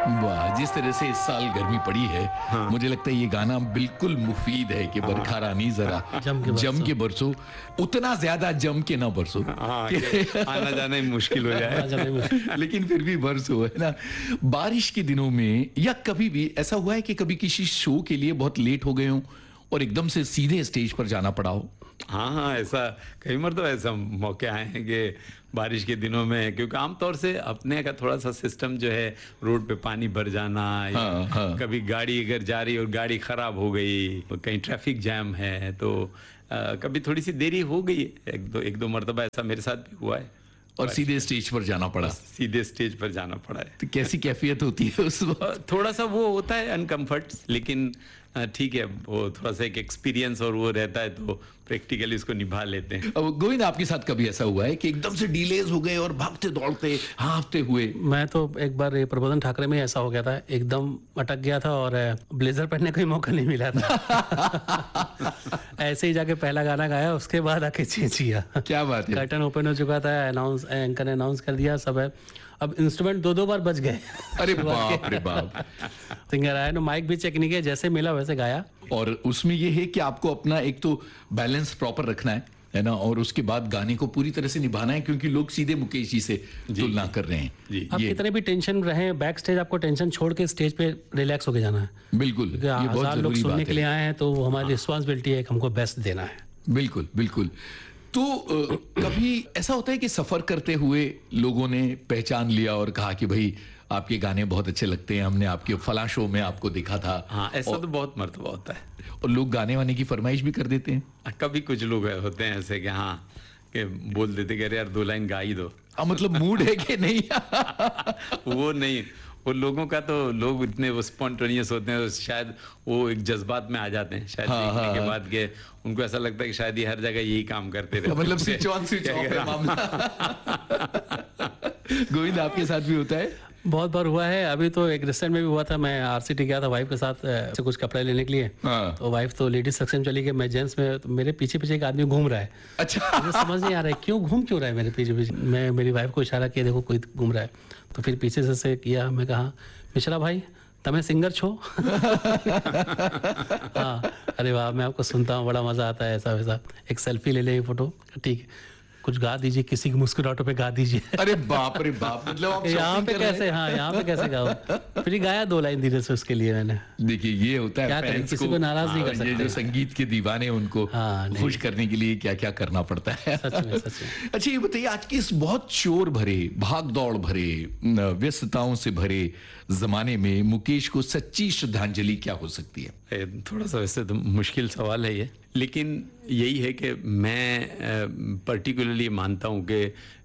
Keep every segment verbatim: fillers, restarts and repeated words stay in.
वाह, जिस तरह से इस साल गर्मी पड़ी है, हाँ। मुझे लगता है ये गाना बिल्कुल मुफीद है कि बरखा रानी जरा जम के, जम के बरसो, उतना ज्यादा जम के ना बरसो, हाँ, आना जाना ही मुश्किल हो जाए लेकिन फिर भी बरसो, है ना। बारिश के दिनों में या कभी भी ऐसा हुआ है कि कभी किसी शो के लिए बहुत लेट हो गए हो और एकदम से सीधे स्टेज पर जाना पड़ा हो? हाँ हाँ, ऐसा कई बार तो ऐसा मौके आए हैं कि बारिश के दिनों में, क्योंकि आमतौर से अपने का थोड़ा सा सिस्टम जो है, रोड पे पानी भर जाना, हाँ, हाँ। कभी गाड़ी अगर जा रही और गाड़ी खराब हो गई, कहीं ट्रैफिक जैम है, तो आ, कभी थोड़ी सी देरी हो गई है। एक दो एक दो मरतबा ऐसा मेरे साथ भी हुआ है और सीधे स्टेज पर जाना पड़ा। सीधे स्टेज पर जाना पड़ा है। तो कैसी कैफियत होती है उस वक्त? थोड़ा सा वो होता है अनकंफर्ट, लेकिन ठीक है, वो थोड़ा सा एक एक्सपीरियंस और वो रहता है, तो प्रैक्टिकली इसको निभा लेते हैं। अब गोविंद, आपके साथ कभी ऐसा हुआ है कि एकदम से डिलेज हो गए और भागते दौड़ते हाँफते हुए? मैं तो एक बार प्रबोधन ठाकरे में ऐसा हो गया था, एकदम अटक गया था और ब्लेजर पहनने का मौका नहीं मिला था ऐसे ही जाके पहला गाना गाया, उसके बाद आके चेंज किया। क्या बात है। कर्टन ओपन हो चुका था, अनाउंस एंकर ने अनाउंस कर दिया, सब है। अब इंस्ट्रूमेंट दो दो बार बज गए। अरे बाप रे बाप। सिंगर आया ना, माइक भी चेक नहीं किया, जैसे मिला वैसे गाया। और उसमें ये है कि आपको अपना एक तो बैलेंस प्रॉपर रखना है है ना, और उसके बाद गाने को पूरी तरह से निभाना है, क्योंकि लोग सीधे मुकेश जी से तुलना कर रहे हैं। जी, आप कितने भी टेंशन रहे बैक स्टेज, आपको टेंशन छोड़ के स्टेज पे रिलैक्स होके जाना है। बिल्कुल, ये बहुत लोग सुनने के लिए आए हैं, तो हमारी रिस्पॉन्सिबिलिटी है कि हमको बेस्ट देना है। बिल्कुल बिल्कुल। तो आ, कभी ऐसा होता है कि सफर करते हुए लोगों ने पहचान लिया और कहा कि भाई आपके गाने बहुत अच्छे लगते हैं, हमने आपके फला शो में आपको देखा था। हाँ, ऐसा तो बहुत मर्तबा होता है। और लोग गाने वाने की फरमाइश भी कर देते हैं। कभी कुछ लोग होते हैं ऐसे कि हाँ, कि बोल देते कि यार दो लाइन गा ही दो। आ, मतलब मूड है कि नहीं? वो नहीं, वो लोगों का तो लोग इतने वो स्पॉन्टेनियस होते हैं, शायद वो एक जज़्बात में आ जाते हैं शायद। हाँ, देखने हाँ, के बाद के उनको ऐसा लगता है कि शायद ये हर जगह यही काम करते थे। मतलब स्विच ऑन स्विच ऑफ है मामला। गोविंद, आपके साथ भी होता है? बहुत बार हुआ है। अभी तो एक रिसेंट में भी हुआ था, मैं आरसीटी गया था वाइफ के साथ से कुछ कपड़े लेने के लिए। हाँ। तो वाइफ तो लेडीज सेक्शन चली गई, मैं जेंट्स में, तो मेरे पीछे पीछे एक आदमी घूम रहा है। अच्छा। मुझे समझ नहीं आ रहा है क्यों घूम क्यों रहा है मेरे पीछे पीछे। मैं मेरी वाइफ को इशारा किया, देखो कोई घूम रहा है। तो फिर पीछे से, से किया, मैं कहा मिश्रा भाई तमें सिंगर छो? हाँ, अरे वाह, मैं आपको सुनता हूँ, बड़ा मजा आता है, ऐसा वैसा। एक सेल्फी ले ले, फोटो, ठीक है, कुछ गा दीजिए, किसी की मुस्कुराहटों पे गा दीजिए। अरे बाप रे बाप, मतलब आप यहाँ पे कैसे, हाँ यहाँ पे कैसे गाओ? फिर गाया दो लाइन धीरे से उसके लिए मैंने। देखिए ये होता है, फैंस किसी को नाराज नहीं कर सकते। ये जो संगीत के दीवाने उनको हाँ, खुश करने के लिए क्या क्या करना पड़ता है। सच में, सच में। अच्छा, ये बताइए, आज के इस बहुत शोर भरे, भाग दौड़ भरे, व्यस्तताओं से भरे जमाने में मुकेश को सच्ची श्रद्धांजलि क्या हो सकती है? थोड़ा सा वैसे तो मुश्किल सवाल है ये, लेकिन यही है कि मैं पर्टिकुलरली मानता हूँ कि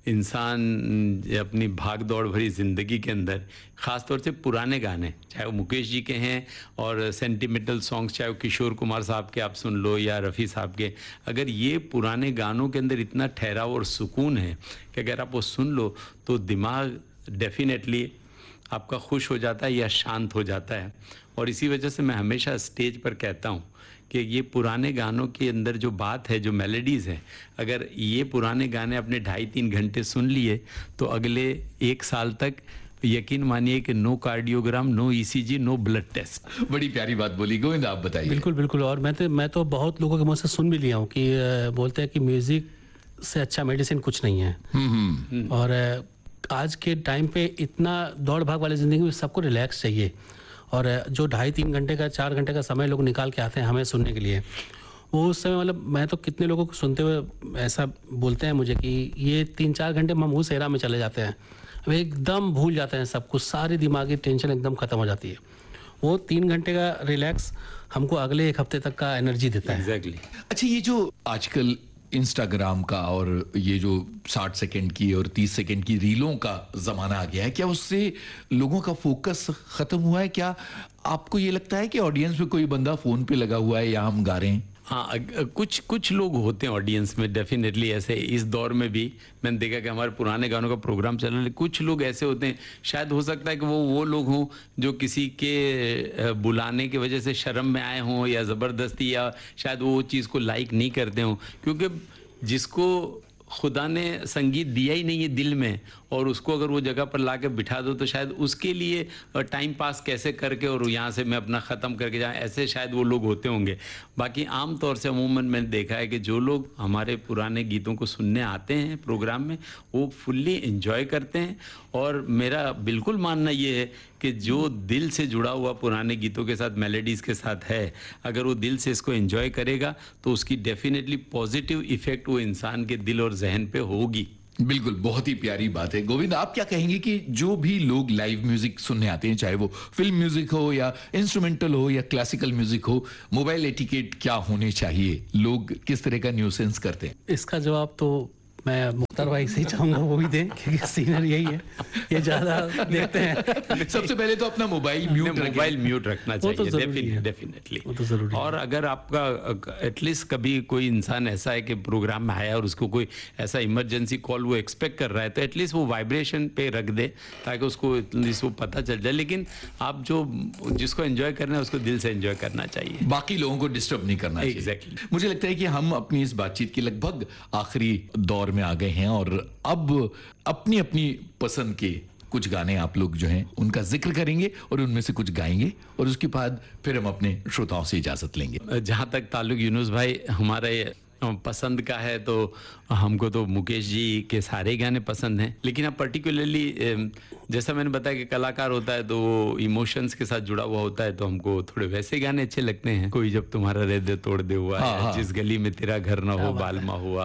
इंसान अपनी भाग दौड़ भरी ज़िंदगी के अंदर ख़ास तौर से पुराने गाने, चाहे वो मुकेश जी के हैं और सेंटिमेंटल सॉन्ग्स, चाहे वो किशोर कुमार साहब के आप सुन लो या रफ़ी साहब के, अगर ये पुराने गानों के अंदर इतना ठहराव और सुकून है कि अगर आप वो सुन लो तो दिमाग डेफिनेटली आपका खुश हो जाता है या शांत हो जाता है। और इसी वजह से मैं हमेशा स्टेज पर कहता हूँ कि ये पुराने गानों के अंदर जो बात है, जो मेलोडीज़ हैं, अगर ये पुराने गाने अपने ढाई तीन घंटे सुन लिए तो अगले एक साल तक यकीन मानिए कि no cardiogram, no ECG, no blood test. बड़ी प्यारी बात बोली गोविंद, आप बताइए। बिल्कुल बिल्कुल। और मैं तो मैं तो बहुत लोगों के मुँह से सुन भी लिया हूँ कि बोलते हैं कि म्यूजिक से अच्छा मेडिसिन कुछ नहीं है। और आज के टाइम पे इतना दौड़ भाग वाली ज़िंदगी में सबको रिलैक्स चाहिए, और जो ढाई तीन घंटे का, चार घंटे का समय लोग निकाल के आते हैं हमें सुनने के लिए, वो उस समय, मतलब मैं तो कितने लोगों को सुनते हुए ऐसा बोलते हैं मुझे कि ये तीन चार घंटे ममहूस एरा में चले जाते हैं, वे एकदम भूल जाते हैं सब कुछ, सारी दिमागी टेंशन एकदम ख़त्म हो जाती है। वो तीन घंटे का रिलैक्स हमको अगले एक हफ्ते तक का एनर्जी देता है। एग्जैक्टली। अच्छा, ये जो आजकल इंस्टाग्राम का और ये जो साठ सेकंड की और तीस सेकंड की रीलों का जमाना आ गया है, क्या उससे लोगों का फोकस खत्म हुआ है? क्या आपको ये लगता है कि ऑडियंस में कोई बंदा फोन पे लगा हुआ है या हम गा रहे हैं? हाँ, कुछ कुछ लोग होते हैं ऑडियंस में डेफिनेटली ऐसे। इस दौर में भी मैंने देखा कि हमारे पुराने गानों का प्रोग्राम चल रहा है, कुछ लोग ऐसे होते हैं, शायद हो सकता है कि वो वो लोग हों जो किसी के बुलाने की वजह से शर्म में आए हों या ज़बरदस्ती, या शायद वो चीज़ को लाइक नहीं करते हों, क्योंकि जिसको खुदा ने संगीत दिया ही नहीं है दिल में, और उसको अगर वो जगह पर ला के बिठा दो तो शायद उसके लिए टाइम पास कैसे करके और यहाँ से मैं अपना ख़त्म करके जाएँ, ऐसे शायद वो लोग होते होंगे। बाकी आम तौर से अमूमन मैंने देखा है कि जो लोग हमारे पुराने गीतों को सुनने आते हैं प्रोग्राम में, वो फुल्ली एंजॉय करते हैं। और मेरा बिल्कुल मानना ये है कि जो दिल से जुड़ा हुआ पुराने गीतों के साथ, मेलोडीज़ के साथ है, अगर वो दिल से इसको एंजॉय करेगा तो उसकी डेफिनेटली पॉजिटिव इफ़ेक्ट वो इंसान के दिल और जहन पे होगी। बिल्कुल, बहुत ही प्यारी बात है। गोविंद, आप क्या कहेंगे कि जो भी लोग लाइव म्यूजिक सुनने आते हैं, चाहे वो फिल्म म्यूजिक हो या इंस्ट्रूमेंटल हो या क्लासिकल म्यूजिक हो, मोबाइल एटिकेट क्या होने चाहिए? लोग किस तरह का न्यूसेंस करते हैं? इसका जवाब तो मैं मुख्तार भाई से ही चाहूंगा वो भी दें, क्योंकि सीनियर यही है, ये ज्यादा देखते हैं। सबसे पहले तो अपना मोबाइल म्यूट मोबाइल म्यूट रखना चाहिए, डेफिनेटली। वो तो जरूरी है। और अगर आपका एटलीस्ट कभी कोई इंसान ऐसा है कि प्रोग्राम में आया और उसको कोई ऐसा इमरजेंसी कॉल वो एक्सपेक्ट कर रहा है, तो एटलीस्ट वो वाइब्रेशन पे रख दे ताकि उसको एटलीस्ट वो पता चल जाए। लेकिन आप जो जिसको एंजॉय करना है उसको दिल से एंजॉय करना चाहिए, बाकी लोगों को डिस्टर्ब नहीं करना चाहिए। Exactly. मुझे लगता है कि हम अपनी इस बातचीत के लगभग आखिरी दौर में आ गए हैं और अब अपनी अपनी पसंद के कुछ गाने आप लोग जो हैं उनका जिक्र करेंगे और उनमें से कुछ गाएंगे और उसके बाद फिर हम अपने श्रोताओं से इजाजत लेंगे। जहाँ तक ताल्लुक यूनुस भाई हमारे पसंद का है, तो हमको तो मुकेश जी के सारे गाने पसंद हैं। लेकिन अब पर्टिकुलरली जैसा मैंने बताया कि कलाकार होता है तो वो इमोशंस के साथ जुड़ा हुआ होता है, तो हमको थोड़े वैसे गाने अच्छे लगते हैं। कोई जब तुम्हारा हृदय तोड़ दे हुआ हाँ, है, हाँ। जिस गली में तेरा घर ना हो बालमा हुआ,